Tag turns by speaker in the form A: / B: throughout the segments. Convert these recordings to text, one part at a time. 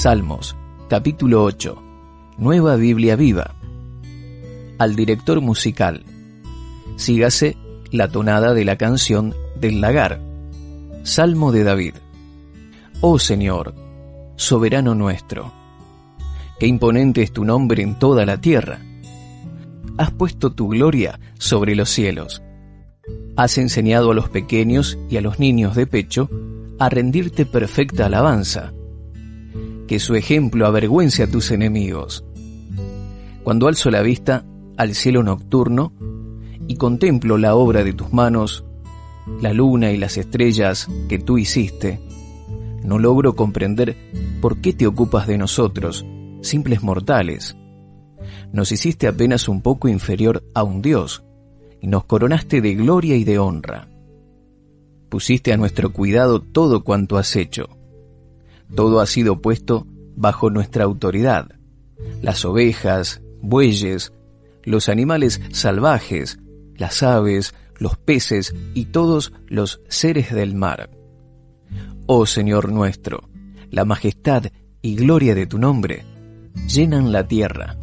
A: Salmos, capítulo 8, Nueva Biblia Viva. Al director musical, sígase la tonada de la canción del lagar. Salmo de David. Oh Señor, soberano nuestro, qué imponente es tu nombre en toda la tierra. Has puesto tu gloria sobre los cielos. Has enseñado a los pequeños y a los niños de pecho a rendirte perfecta alabanza. Que su ejemplo avergüence a tus enemigos. Cuando alzo la vista al cielo nocturno y contemplo la obra de tus manos, la luna y las estrellas que tú hiciste, no logro comprender por qué te ocupas de nosotros, simples mortales. Nos hiciste apenas un poco inferior a un Dios, y nos coronaste de gloria y de honra. Pusiste a nuestro cuidado todo cuanto has hecho. Todo ha sido puesto bajo nuestra autoridad. Las ovejas, bueyes, los animales salvajes, las aves, los peces y todos los seres del mar. Oh Señor nuestro, la majestad y gloria de tu nombre llenan la tierra.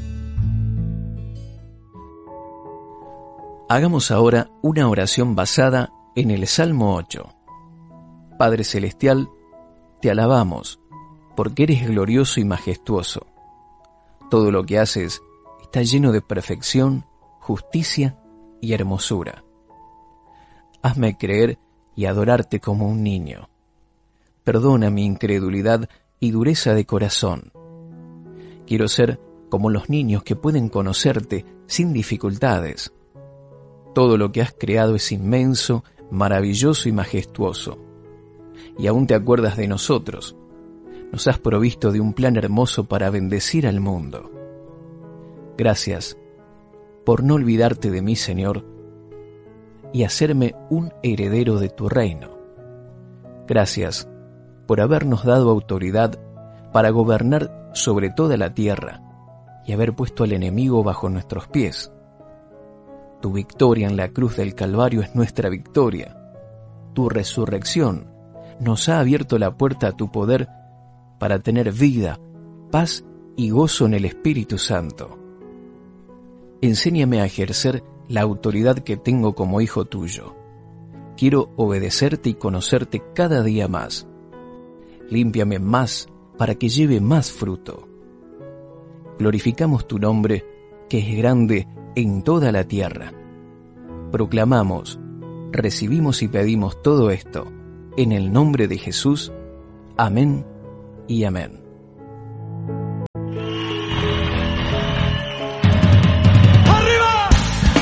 A: Hagamos ahora una oración basada en el Salmo 8. Padre Celestial, te alabamos, porque eres glorioso y majestuoso. Todo lo que haces está lleno de perfección, justicia y hermosura. Hazme creer y adorarte como un niño. Perdona mi incredulidad y dureza de corazón. Quiero ser como los niños que pueden conocerte sin dificultades. Todo lo que has creado es inmenso, maravilloso y majestuoso. Y aún te acuerdas de nosotros. Nos has provisto de un plan hermoso para bendecir al mundo. Gracias por no olvidarte de mí, Señor, y hacerme un heredero de tu reino. Gracias por habernos dado autoridad para gobernar sobre toda la tierra y haber puesto al enemigo bajo nuestros pies. Tu victoria en la cruz del Calvario es nuestra victoria. Tu resurrección nos ha abierto la puerta a tu poder para tener vida, paz y gozo en el Espíritu Santo. Enséñame a ejercer la autoridad que tengo como hijo tuyo. Quiero obedecerte y conocerte cada día más. Límpiame más para que lleve más fruto. Glorificamos tu nombre, que es grande en toda la tierra. Proclamamos, recibimos y pedimos todo esto en el nombre de Jesús. Amén y amén.